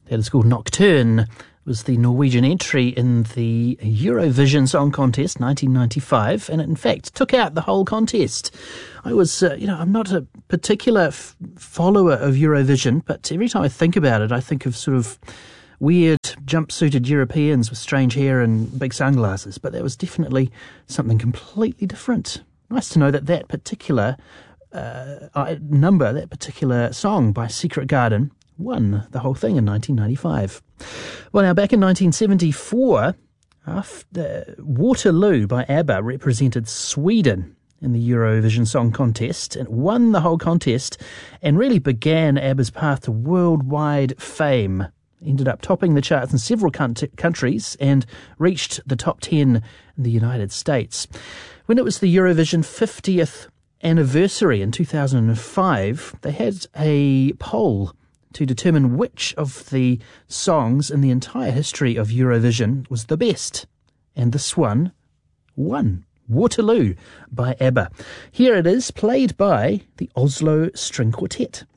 That is called Nocturne. It was the Norwegian entry in the Eurovision Song Contest 1995, and it in fact took out the whole contest. I was, I'm not a particular follower of Eurovision, but every time I think about it, I think of sort of weird jumpsuited Europeans with strange hair and big sunglasses, but that was definitely something completely different. Nice to know that particular that particular song by Secret Garden won the whole thing in 1995. Well, now back in 1974, Waterloo by ABBA represented Sweden in the Eurovision Song Contest and won the whole contest and really began ABBA's path to worldwide fame. Ended up topping the charts in several countries and reached the top 10 in the United States. When it was the Eurovision 50th anniversary in 2005, they had a poll to determine which of the songs in the entire history of Eurovision was the best. And this one won. Waterloo by ABBA. Here it is, played by the Oslo String Quartet.